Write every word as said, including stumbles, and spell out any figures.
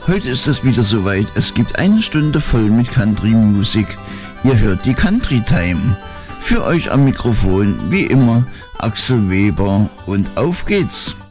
Heute ist es wieder soweit. Es gibt eine Stunde voll mit Country-Musik. Ihr hört die Country Time. Für euch am Mikrofon, wie immer, Axel Weber und auf geht's.